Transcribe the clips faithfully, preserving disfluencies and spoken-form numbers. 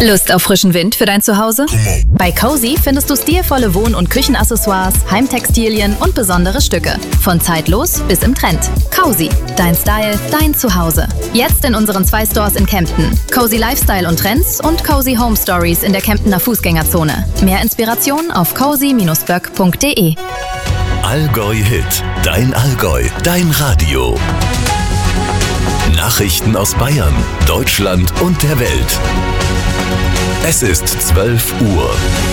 Lust auf frischen Wind für dein Zuhause? Bei Cozy findest du stilvolle Wohn- und Küchenaccessoires, Heimtextilien und besondere Stücke. Von zeitlos bis im Trend. Cozy, dein Style, dein Zuhause. Jetzt in unseren zwei Stores in Kempten. Cozy Lifestyle und Trends und Cozy Home Stories in der Kemptener Fußgängerzone. Mehr Inspiration auf cozy Bindestrich böck punkt de. Allgäu Hit, dein Allgäu, dein Radio. Nachrichten aus Bayern, Deutschland und der Welt. Es ist zwölf Uhr.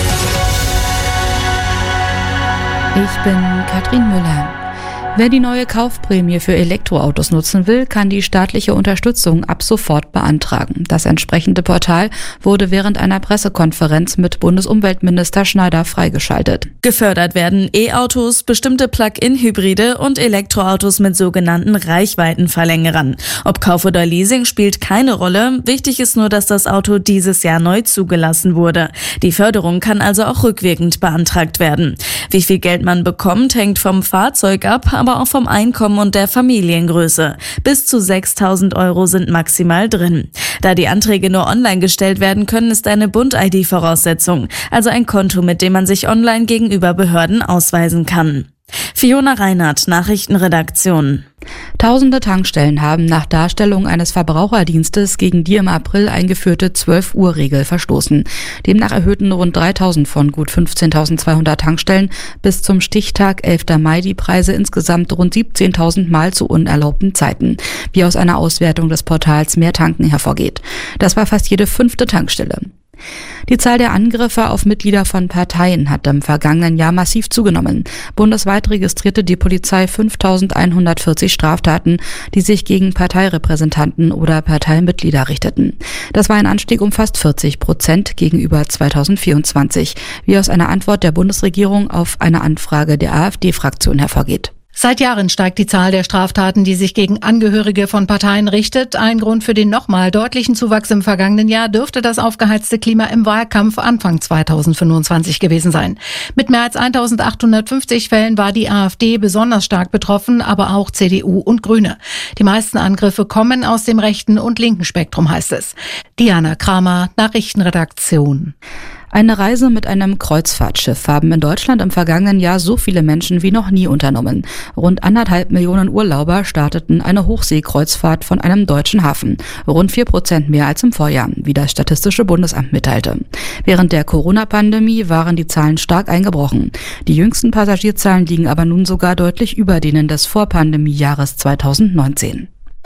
Ich bin Katrin Müller. Wer die neue Kaufprämie für Elektroautos nutzen will, kann die staatliche Unterstützung ab sofort beantragen. Das entsprechende Portal wurde während einer Pressekonferenz mit Bundesumweltminister Schneider freigeschaltet. Gefördert werden E-Autos, bestimmte Plug-in-Hybride und Elektroautos mit sogenannten Reichweitenverlängerern. Ob Kauf oder Leasing spielt keine Rolle. Wichtig ist nur, dass das Auto dieses Jahr neu zugelassen wurde. Die Förderung kann also auch rückwirkend beantragt werden. Wie viel Geld man bekommt, hängt vom Fahrzeug ab, aber auch vom Einkommen und der Familiengröße. Bis zu sechstausend Euro sind maximal drin. Da die Anträge nur online gestellt werden können, ist eine Bund-I D Voraussetzung, also ein Konto, mit dem man sich online gegenüber Behörden ausweisen kann. Fiona Reinhardt, Nachrichtenredaktion. Tausende Tankstellen haben nach Darstellung eines Verbraucherdienstes gegen die im April eingeführte zwölf Uhr Regel verstoßen. Demnach erhöhten rund dreitausend von gut fünfzehntausendzweihundert Tankstellen bis zum Stichtag elfter Mai die Preise insgesamt rund siebzehntausend Mal zu unerlaubten Zeiten, wie aus einer Auswertung des Portals Mehr Tanken hervorgeht. Das war fast jede fünfte Tankstelle. Die Zahl der Angriffe auf Mitglieder von Parteien hat im vergangenen Jahr massiv zugenommen. Bundesweit registrierte die Polizei fünftausendeinhundertvierzig Straftaten, die sich gegen Parteirepräsentanten oder Parteimitglieder richteten. Das war ein Anstieg um fast vierzig Prozent gegenüber zweitausendvierundzwanzig, wie aus einer Antwort der Bundesregierung auf eine Anfrage der AfD-Fraktion hervorgeht. Seit Jahren steigt die Zahl der Straftaten, die sich gegen Angehörige von Parteien richtet. Ein Grund für den nochmal deutlichen Zuwachs im vergangenen Jahr dürfte das aufgeheizte Klima im Wahlkampf Anfang zweitausendfünfundzwanzig gewesen sein. Mit mehr als eintausendachthundertfünfzig Fällen war die AfD besonders stark betroffen, aber auch C D U und Grüne. Die meisten Angriffe kommen aus dem rechten und linken Spektrum, heißt es. Diana Kramer, Nachrichtenredaktion. Eine Reise mit einem Kreuzfahrtschiff haben in Deutschland im vergangenen Jahr so viele Menschen wie noch nie unternommen. Rund anderthalb Millionen Urlauber starteten eine Hochseekreuzfahrt von einem deutschen Hafen. Rund vier Prozent mehr als im Vorjahr, wie das Statistische Bundesamt mitteilte. Während der Corona-Pandemie waren die Zahlen stark eingebrochen. Die jüngsten Passagierzahlen liegen aber nun sogar deutlich über denen des Vorpandemiejahres zweitausendneunzehn.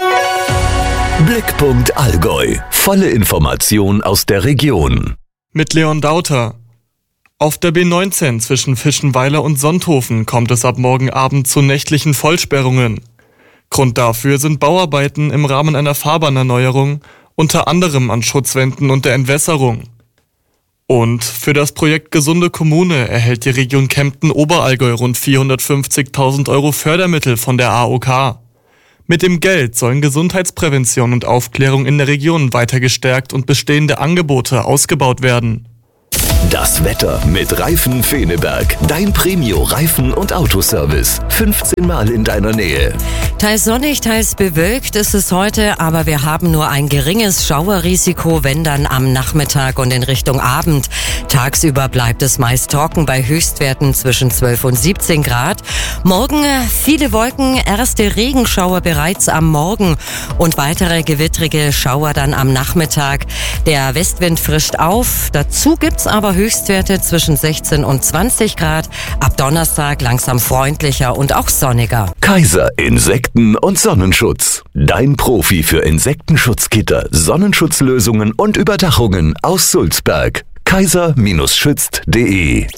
Blickpunkt Allgäu. Volle Information aus der Region. Mit Leon Dauter. Auf der B neunzehn zwischen Fischenweiler und Sonthofen kommt es ab morgen Abend zu nächtlichen Vollsperrungen. Grund dafür sind Bauarbeiten im Rahmen einer Fahrbahnerneuerung, unter anderem an Schutzwänden und der Entwässerung. Und für das Projekt Gesunde Kommune erhält die Region Kempten-Oberallgäu rund vierhundertfünfzigtausend Euro Fördermittel von der A O K. Mit dem Geld sollen Gesundheitsprävention und Aufklärung in der Region weiter gestärkt und bestehende Angebote ausgebaut werden. Das Wetter mit Reifen Feneberg. Dein Premio-Reifen- und Autoservice. fünfzehn Mal in deiner Nähe. Teils sonnig, teils bewölkt ist es heute, aber wir haben nur ein geringes Schauerrisiko, wenn dann am Nachmittag und in Richtung Abend. Tagsüber bleibt es meist trocken bei Höchstwerten zwischen zwölf und siebzehn Grad. Morgen viele Wolken, erste Regenschauer bereits am Morgen und weitere gewittrige Schauer dann am Nachmittag. Der Westwind frischt auf, dazu gibt's aber Höchstwerte zwischen sechzehn und zwanzig Grad. Ab Donnerstag langsam freundlicher und auch sonniger. Kaiser Insekten- und Sonnenschutz. Dein Profi für Insektenschutzgitter, Sonnenschutzlösungen und Überdachungen aus Sulzberg. kaiser schützt punkt de.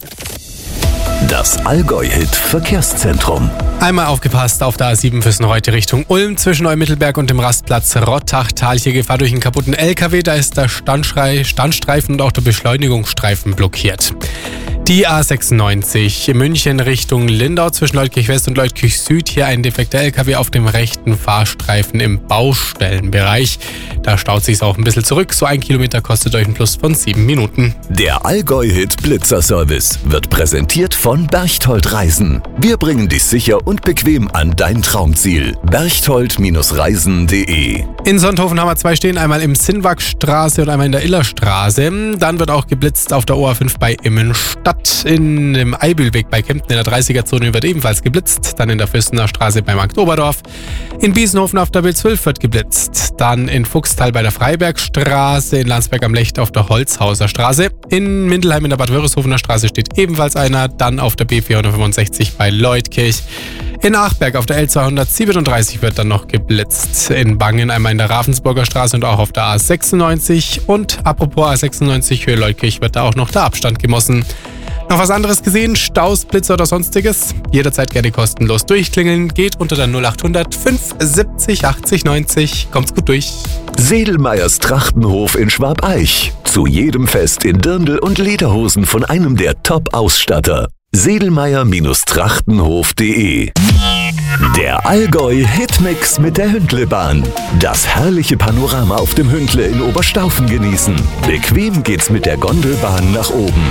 Das Allgäu-Hit Verkehrszentrum. Einmal aufgepasst auf der A sieben Füssen heute Richtung Ulm zwischen Neumittelberg und dem Rastplatz Rottachtal. Hier Gefahr durch einen kaputten L K W. Da ist der Standschrei, Standstreifen und auch der Beschleunigungsstreifen blockiert. Die A sechsundneunzig München Richtung Lindau zwischen Leutkirch West und Leutkirch Süd. Hier ein defekter L K W auf dem rechten Fahrstreifen im Baustellenbereich. Da staut sich's auch ein bisschen zurück. So ein Kilometer kostet euch ein Plus von sieben Minuten. Der Allgäu-Hit Blitzer-Service wird präsentiert von Berchtold Reisen. Wir bringen dich sicher und bequem an dein Traumziel. berchtold Reisen punkt de. In Sonthofen haben wir zwei stehen, einmal im Sinnwagstraße und einmal in der Illerstraße. Dann wird auch geblitzt auf der O A fünf bei Immenstadt. In dem Eibelweg bei Kempten in der dreißiger-Zone wird ebenfalls geblitzt. Dann in der Fürstener Straße bei Markt Oberdorf. In Biesenhofen auf der B zwölf wird geblitzt. Dann in Fuchstal bei der Freibergstraße. In Landsberg am Lecht auf der Holzhauser Straße. In Mindelheim in der Bad Wörisshofener Straße steht ebenfalls einer. Dann auf der B vierhundertfünfundsechzig bei Leutkirch. In Achberg auf der L zweihundertsiebenunddreißig wird dann noch geblitzt. In Bangen einmal in der Ravensburger Straße und auch auf der A sechsundneunzig. Und apropos A sechsundneunzig Höhe Leutkirch wird da auch noch der Abstand gemessen. Noch was anderes gesehen? Staus, Blitzer oder sonstiges? Jederzeit gerne kostenlos durchklingeln. Geht unter der null achthundert fünfundsiebzig achtzig neunzig. Kommt's gut durch. Sedelmeyers Trachtenhof in Schwabeich. Zu jedem Fest in Dirndl und Lederhosen von einem der Top-Ausstatter. sedelmeyer Trachtenhof punkt de. Der Allgäu-Hitmix mit der Hündlebahn. Das herrliche Panorama auf dem Hündle in Oberstaufen genießen. Bequem geht's mit der Gondelbahn nach oben.